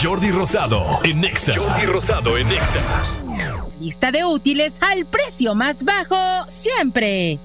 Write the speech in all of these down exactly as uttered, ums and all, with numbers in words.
Jordi Rosado en Nexa. Jordi Rosado en Nexa. Lista de útiles al precio más bajo siempre.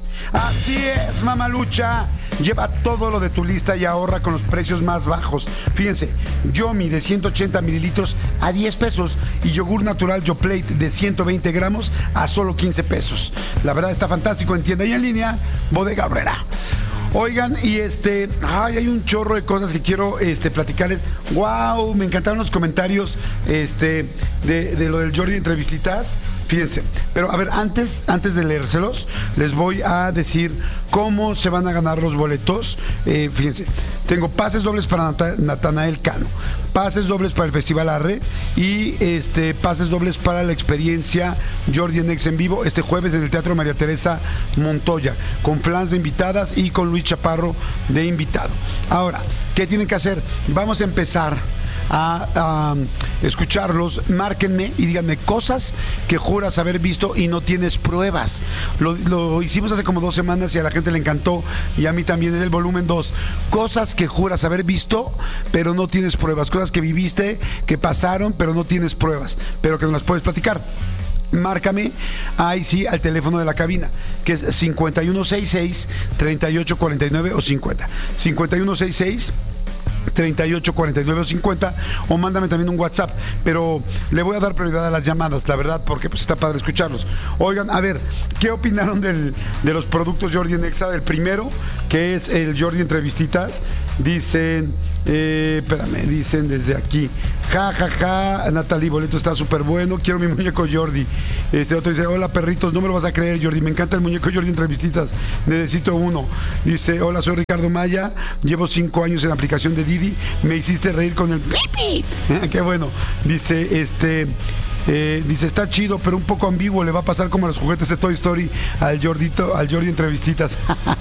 Así es, mamalucha. Lleva todo lo de tu lista y ahorra con los precios más bajos. Fíjense, Yomi de ciento ochenta mililitros a diez pesos y yogur natural Yoplait de ciento veinte gramos a solo quince pesos. La verdad está fantástico en tienda y en línea, Bodega Aurrera. Oigan, y este, ay, hay un chorro de cosas que quiero este, platicarles. Wow, me encantaron los comentarios este, de, de lo del Jordi Entrevistitas. Fíjense, pero a ver, antes, antes de leérselos, les voy a decir cómo se van a ganar los boletos. Eh, fíjense, tengo pases dobles para Nat- Natanael Cano, pases dobles para el Festival Arre y este pases dobles para la experiencia Jordi en Ex en vivo este jueves en el Teatro María Teresa Montoya, con flans de invitadas y con Luis Chaparro de invitado. Ahora, ¿qué tienen que hacer? Vamos a empezar a, a escucharlos. Márquenme y díganme cosas que juras haber visto y no tienes pruebas. Lo, lo hicimos hace como dos semanas y a la gente le encantó, y a mí también. Es el volumen dos. Cosas que juras haber visto pero no tienes pruebas, cosas que viviste, que pasaron pero no tienes pruebas, pero que no las puedes platicar. Márcame ahí sí al teléfono de la cabina, que es cincuenta y uno sesenta y seis, treinta y ocho cuarenta y nueve o cincuenta. cincuenta y uno sesenta y seis, treinta y ocho cuarenta y nueve o cincuenta, o mándame también un WhatsApp, pero le voy a dar prioridad a las llamadas, la verdad, porque pues está padre escucharlos. Oigan, a ver, ¿qué opinaron del, de los productos Jordi en Exa? Del primero, que es el Jordi Entrevistitas. Dicen, eh, espérame, dicen desde aquí, ja, ja, ja, Natalie, boleto está súper bueno, quiero mi muñeco Jordi. Este otro dice, hola perritos, no me lo vas a creer Jordi, me encanta el muñeco Jordi Entrevistitas, necesito uno. Dice, hola, soy Ricardo Maya, llevo cinco años en la aplicación de Didi, me hiciste reír con el pipi. Qué bueno. Dice, este... Eh, dice, está chido, pero un poco ambiguo, le va a pasar como a los juguetes de Toy Story al Jordito, al Jordi Entrevistitas.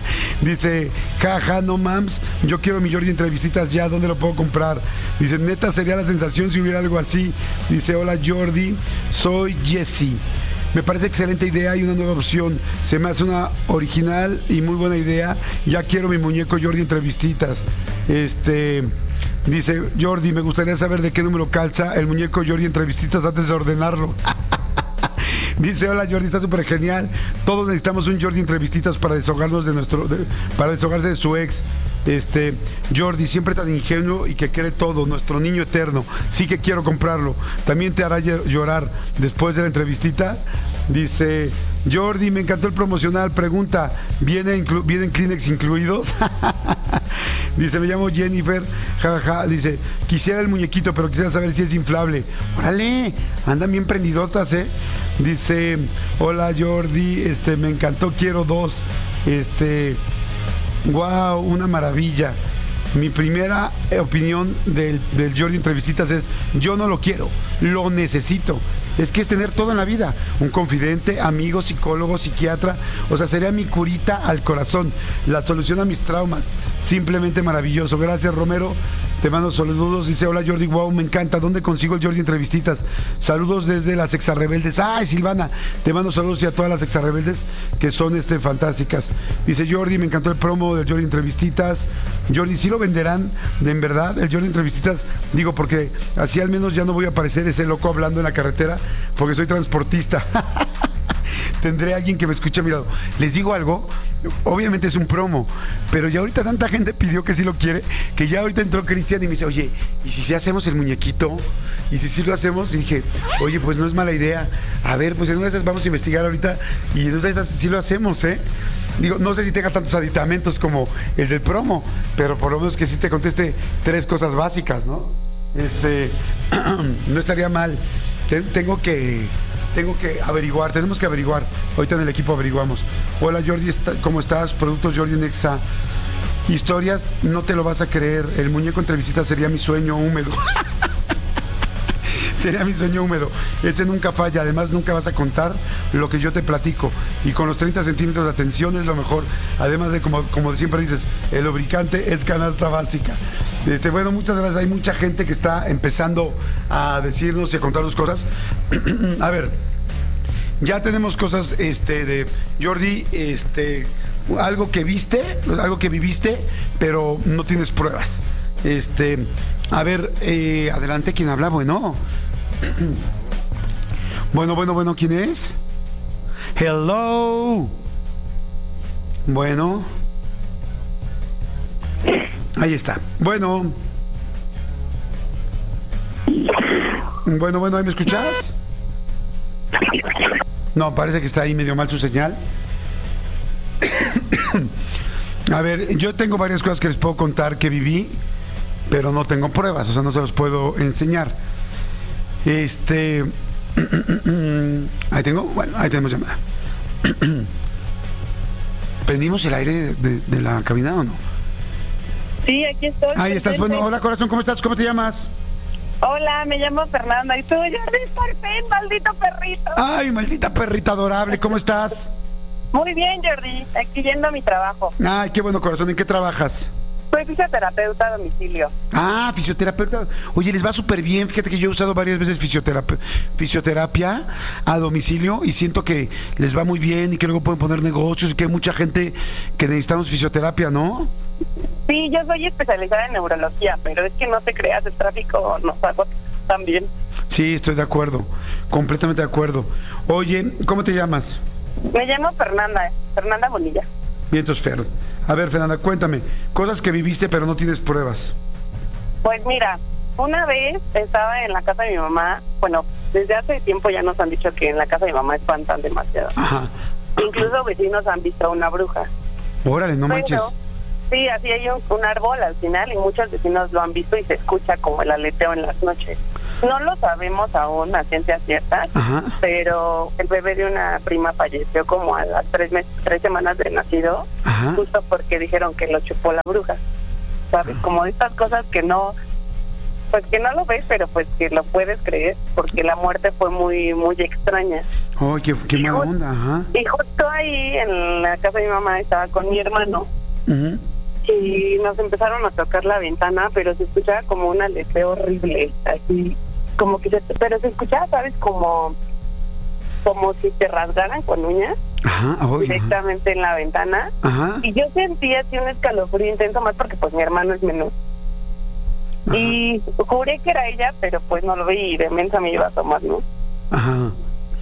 Dice, jaja, no mams, yo quiero mi Jordi Entrevistitas ya, ¿dónde lo puedo comprar? Dice, neta, sería la sensación si hubiera algo así. Dice, hola Jordi, soy Jesse. Me parece excelente idea y una nueva opción. Se me hace una original y muy buena idea. Ya quiero mi muñeco Jordi Entrevistitas. Este... Dice, Jordi, me gustaría saber de qué número calza el muñeco Jordi Entrevistitas antes de ordenarlo. Dice, hola Jordi, está súper genial. Todos necesitamos un Jordi Entrevistitas para desahogarnos de nuestro, de, para desahogarse de su ex. Este, Jordi, siempre tan ingenuo y que cree todo, nuestro niño eterno. Sí que quiero comprarlo. También te hará llorar después de la entrevistita. Dice, Jordi, me encantó el promocional. Pregunta, ¿viene inclu- ¿vienen Kleenex incluidos? Dice, me llamo Jennifer, jajaja. Ja, ja. Dice, quisiera el muñequito, pero quisiera saber si es inflable. Órale, andan bien prendidotas, ¿eh? Dice, hola Jordi, este, me encantó, quiero dos. Este, wow, una maravilla. Mi primera opinión del, del Jordi Entrevistitas es, yo no lo quiero, lo necesito. Es que es tener todo en la vida, un confidente, amigo, psicólogo, psiquiatra, o sea, sería mi curita al corazón, la solución a mis traumas, simplemente maravilloso. Gracias Romero, te mando saludos. Dice, hola Jordi, wow, me encanta, ¿dónde consigo el Jordi Entrevistitas? Saludos desde las Exarrebeldes. Ay, Silvana, te mando saludos y a todas las Exarrebeldes que son este fantásticas. Dice, Jordi, me encantó el promo del Jordi Entrevistitas. Jordi, ¿sí lo venderán de en verdad el Jordi Entrevistitas? Digo, porque así al menos ya no voy a parecer ese loco hablando en la carretera, porque soy transportista. Tendré a alguien que me escuche a mi lado. Les digo algo, obviamente es un promo, pero ya ahorita tanta gente pidió que sí lo quiere, que ya ahorita entró Cristian y me dice, oye, ¿y si sí hacemos el muñequito? ¿Y si sí lo hacemos? Y dije, oye, pues no es mala idea. A ver, pues en una de esas vamos a investigar ahorita y en una de esas sí lo hacemos, ¿eh? Digo, no sé si tenga tantos aditamentos como el del promo, pero por lo menos que sí te conteste tres cosas básicas, ¿no? Este, no estaría mal. Tengo que tengo que averiguar, tenemos que averiguar. Ahorita en el equipo averiguamos. Hola Jordi, ¿cómo estás? Productos Jordi Nexa. Historias, no te lo vas a creer. El muñeco Entrevistitas sería mi sueño húmedo. Sería mi sueño húmedo. Ese nunca falla. Además, nunca vas a contar lo que yo te platico. Y con los treinta centímetros de atención es lo mejor. Además de, como, como siempre dices, el lubricante es canasta básica. Este, bueno, muchas gracias. Hay mucha gente que está empezando a decirnos y a contarnos cosas. A ver, ya tenemos cosas este, de Jordi, este, algo que viste, algo que viviste, pero no tienes pruebas. Este, A ver, eh, adelante, ¿quién habla? Bueno. Bueno, bueno, bueno, ¿quién es? Hello. Bueno. Ahí está. Bueno. Bueno, bueno, ¿ahí me escuchas? No, parece que está ahí medio mal su señal. A ver, yo tengo varias cosas que les puedo contar que viví, pero no tengo pruebas, o sea, no se los puedo enseñar. Este... Ahí tengo, bueno, ahí tenemos llamada. ¿Prendimos el aire de, de, de la cabina o no? Sí, aquí estoy. Ahí estás, bueno, hola corazón, ¿cómo estás? ¿Cómo te llamas? Hola, me llamo Fernanda y tú, Jordi, por fin, maldito perrito. Ay, maldita perrita adorable, ¿cómo estás? Muy bien, Jordi, aquí yendo a mi trabajo. Ay, qué bueno corazón, ¿en qué trabajas? Soy fisioterapeuta a domicilio. Ah, fisioterapeuta. Oye, les va súper bien. Fíjate que yo he usado varias veces fisioterapia, fisioterapia a domicilio y siento que les va muy bien y que luego pueden poner negocios y que hay mucha gente que necesitamos fisioterapia, ¿no? Sí, yo soy especializada en neurología, pero es que no te creas, el tráfico nos hago también. Sí, estoy de acuerdo, completamente de acuerdo. Oye, ¿cómo te llamas? Me llamo Fernanda, Fernanda Bonilla. Bien, entonces, Fer. A ver, Fernanda, cuéntame, cosas que viviste pero no tienes pruebas. Pues mira, una vez estaba en la casa de mi mamá, bueno, desde hace tiempo ya nos han dicho que en la casa de mi mamá espantan demasiado. Ajá. Incluso vecinos han visto una bruja. Órale, no Pero, manches. sí, así hay un, un árbol al final y muchos vecinos lo han visto y se escucha como el aleteo en las noches. No lo sabemos aún a ciencia cierta, Ajá. pero el bebé de una prima falleció como a las tres meses, tres semanas de nacido, Ajá. justo porque dijeron que lo chupó la bruja. ¿Sabes? Como estas cosas que no, pues que no lo ves, pero pues que lo puedes creer, porque la muerte fue muy, muy extraña. Ay, qué, qué mala onda, ajá. Y justo ahí en la casa de mi mamá estaba con mi hermano. Uh-huh. Y nos empezaron a tocar la ventana, pero se escuchaba como un aleteo horrible, así como que se, pero se escuchaba, ¿sabes? Como como si te rasgaran con uñas. Ajá, oh, directamente ajá. en la ventana. Ajá. Y yo sentía así un escalofrío intenso, más porque pues mi hermano es menor. Ajá. Y juré que era ella, pero pues no lo vi y de mensa me iba a tomar, ¿no? Ajá.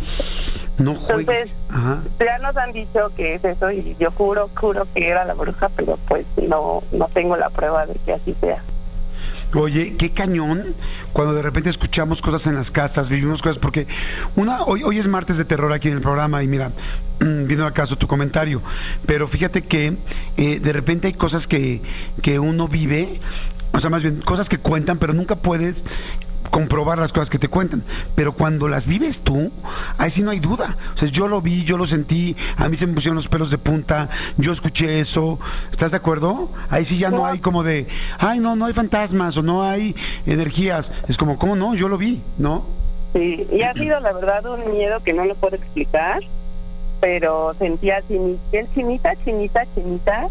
No juegues. Entonces, ajá. Ya nos han dicho que es eso y yo juro, juro que era la bruja, pero pues no, no tengo la prueba de que así sea. Oye, qué cañón cuando de repente escuchamos cosas en las casas, vivimos cosas, porque una hoy hoy es martes de terror aquí en el programa y mira, vino al caso tu comentario, pero fíjate que eh, de repente hay cosas que, que uno vive, o sea, más bien cosas que cuentan, pero nunca puedes comprobar las cosas que te cuentan, pero cuando las vives tú, ahí sí no hay duda. O sea, yo lo vi, yo lo sentí, a mí se me pusieron los pelos de punta, yo escuché eso, ¿estás de acuerdo? Ahí sí ya no hay como de, ay, no, no hay fantasmas o no hay energías, es como, ¿cómo no? Yo lo vi, ¿no? Sí, y ha sido la verdad un miedo que no lo puedo explicar, pero sentía chinita, chinita, chinita, chinita,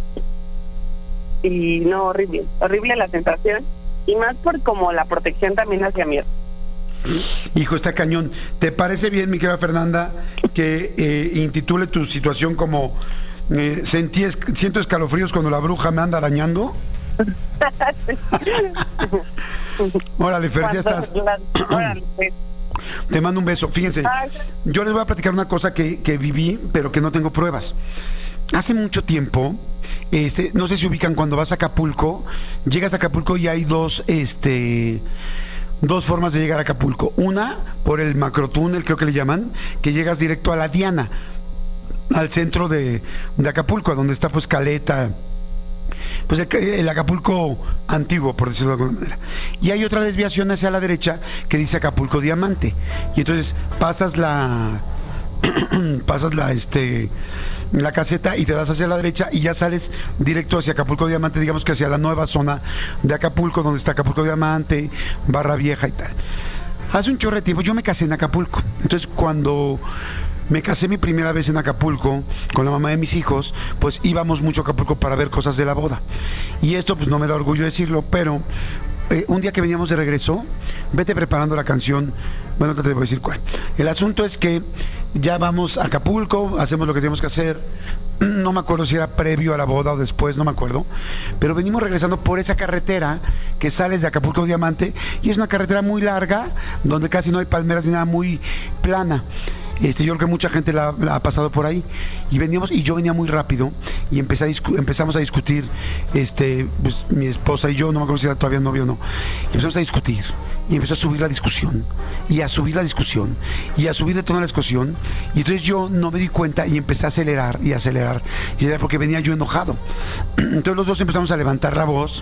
y no, horrible, horrible la sensación. Y más por como la protección también hacia mí. Hijo, está cañón. ¿Te parece bien, mi querida Fernanda, que eh, intitule tu situación como eh, sentí es, siento escalofríos cuando la bruja me anda arañando? Órale, Fer, ya estás. Órale, pues. Te mando un beso. Fíjense, yo les voy a platicar una cosa que, que viví, pero que no tengo pruebas. Hace mucho tiempo, este, no sé si ubican cuando vas a Acapulco, llegas a Acapulco y hay dos, este, dos formas de llegar a Acapulco. Una, por el macrotúnel, creo que le llaman, que llegas directo a la Diana, al centro de, de Acapulco, donde está pues Caleta, pues el, el Acapulco antiguo, por decirlo de alguna manera. Y hay otra desviación hacia la derecha que dice Acapulco Diamante. Y entonces pasas la pasas la este la caseta y te das hacia la derecha y ya sales directo hacia Acapulco Diamante, digamos que hacia la nueva zona de Acapulco, donde está Acapulco Diamante, Barra Vieja y tal. Hace un chorro de tiempo yo me casé en Acapulco. Entonces cuando me casé mi primera vez en Acapulco con la mamá de mis hijos, pues íbamos mucho a Acapulco para ver cosas de la boda. Y esto pues no me da orgullo decirlo, pero eh, un día que veníamos de regreso, vete preparando la canción, bueno, no te voy a decir cuál. El asunto es que ya vamos a Acapulco, hacemos lo que tenemos que hacer, no me acuerdo si era previo a la boda o después, no me acuerdo, pero venimos regresando por esa carretera que sales de Acapulco Diamante, y es una carretera muy larga, donde casi no hay palmeras ni nada, muy plana. Este, yo creo que mucha gente la, la ha pasado por ahí, y veníamos, y yo venía muy rápido, y empecé a discu- empezamos a discutir, este, pues, mi esposa y yo, no me acuerdo si era todavía novio o no, y empezamos a discutir, y empezó a subir la discusión, y a subir la discusión, y a subir de toda la discusión, y entonces yo no me di cuenta, y empecé a acelerar, y acelerar, y acelerar, porque venía yo enojado. Entonces los dos empezamos a levantar la voz,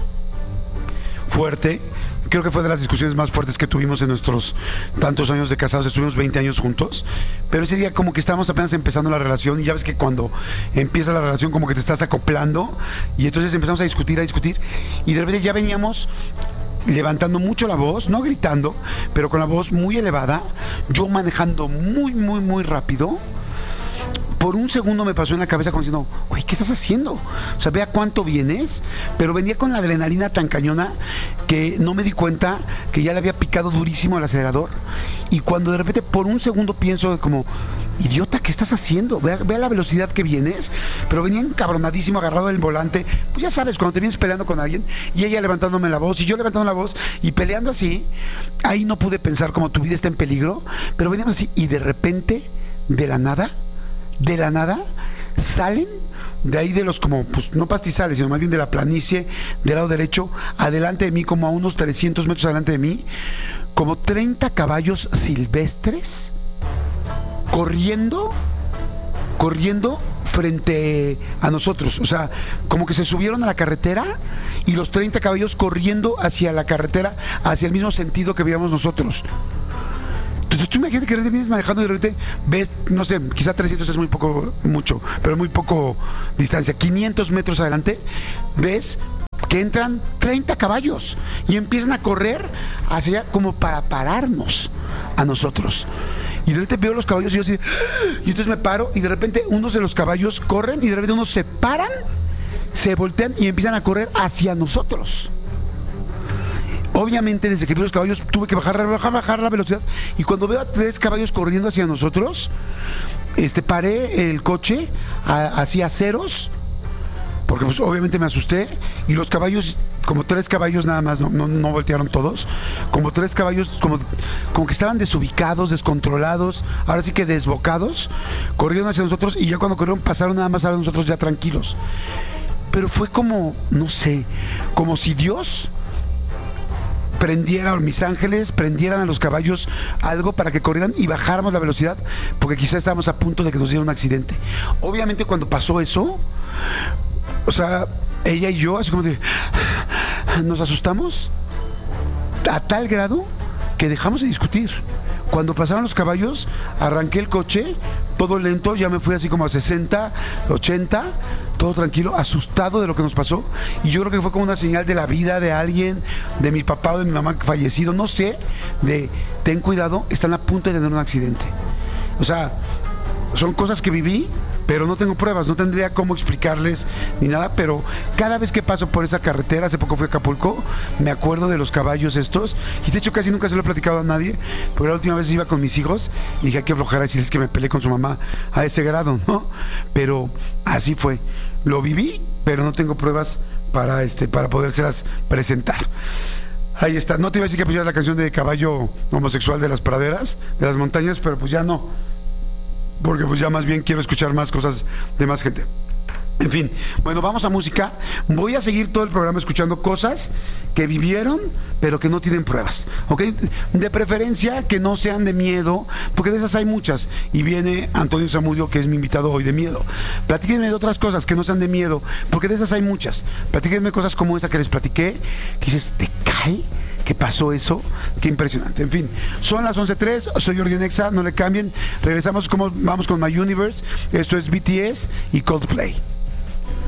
fuerte. Creo que fue de las discusiones más fuertes que tuvimos en nuestros tantos años de casados. Estuvimos veinte años juntos, pero ese día como que estábamos apenas empezando la relación, y ya ves que cuando empieza la relación como que te estás acoplando, y entonces empezamos a discutir, a discutir, y de repente ya veníamos levantando mucho la voz, no gritando, pero con la voz muy elevada, yo manejando muy, muy, muy rápido. Por un segundo me pasó en la cabeza como diciendo, güey, ¿qué estás haciendo? O sea, ve a cuánto vienes, pero venía con la adrenalina tan cañona que no me di cuenta que ya le había picado durísimo el acelerador. Y cuando de repente por un segundo pienso como, idiota, ¿qué estás haciendo? Ve a, ve a la velocidad que vienes. Pero venía encabronadísimo, agarrado del volante. Pues ya sabes, cuando te vienes peleando con alguien, y ella levantándome la voz, y yo levantando la voz, y peleando así, ahí no pude pensar como tu vida está en peligro, pero veníamos así, y de repente, de la nada, de la nada salen de ahí, de los como, pues no pastizales, sino más bien de la planicie del lado derecho, adelante de mí, como a unos trescientos metros adelante de mí, como treinta caballos silvestres corriendo corriendo frente a nosotros. O sea, como que se subieron a la carretera, y los treinta caballos corriendo hacia la carretera, hacia el mismo sentido que veíamos nosotros. Entonces tú imagínate que vienes manejando y de repente ves, no sé, quizá trescientos es muy poco, mucho, pero muy poco distancia, quinientos metros adelante, ves que entran treinta caballos y empiezan a correr hacia allá como para pararnos a nosotros. Y de repente veo los caballos y yo así, y entonces me paro, y de repente unos de los caballos corren, y de repente unos se paran, se voltean y empiezan a correr hacia nosotros. Obviamente, desde que vi los caballos tuve que bajar, bajar, bajar la velocidad, y cuando veo a tres caballos corriendo hacia nosotros, este paré el coche hacia ceros, porque pues obviamente me asusté, y los caballos, como tres caballos nada más, no, no, no voltearon todos, como tres caballos, como, como que estaban desubicados, descontrolados, ahora sí que desbocados, corrieron hacia nosotros, y ya cuando corrieron pasaron nada más a nosotros ya tranquilos. Pero fue como, no sé, como si Dios prendiera, o mis ángeles prendieran a los caballos algo para que corrieran y bajáramos la velocidad, porque quizás estábamos a punto de que nos diera un accidente. Obviamente cuando pasó eso, o sea, ella y yo así como de, nos asustamos a tal grado que dejamos de discutir. Cuando pasaron los caballos, arranqué el coche, todo lento, ya me fui así como a sesenta, ochenta, todo tranquilo, asustado de lo que nos pasó. Y yo creo que fue como una señal de la vida de alguien, de mi papá o de mi mamá fallecido, no sé, de ten cuidado, están a punto de tener un accidente. O sea, son cosas que viví, pero no tengo pruebas, no tendría cómo explicarles ni nada, pero cada vez que paso por esa carretera, hace poco fui a Acapulco, me acuerdo de los caballos estos, y de hecho casi nunca se lo he platicado a nadie, porque la última vez iba con mis hijos y dije, hay que aflojar a decirles que me peleé con su mamá a ese grado, ¿no? Pero así fue, lo viví, pero no tengo pruebas para este para podérselas presentar. Ahí está, no te iba a decir que pusieras la canción de Caballo Homosexual de las Praderas, de las montañas, pero pues ya no, porque pues ya más bien quiero escuchar más cosas de más gente. En fin, bueno, vamos a música. Voy a seguir todo el programa escuchando cosas que vivieron, pero que no tienen pruebas, ¿ok? De preferencia que no sean de miedo, porque de esas hay muchas. Y viene Antonio Zamudio, que es mi invitado hoy, de miedo. Platíquenme de otras cosas que no sean de miedo, porque de esas hay muchas. Platíquenme cosas como esa que les platiqué, que dices, ¿te cae? ¿Qué pasó eso? Qué impresionante. En fin, son las once tres, soy Jordi Nexa, no le cambien. Regresamos, como vamos con My Universe. Esto es B T S y Coldplay.